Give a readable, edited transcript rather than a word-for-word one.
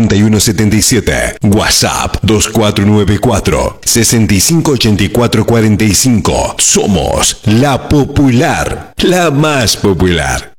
3177. WhatsApp 2494 658445. Somos La Popular, la más popular.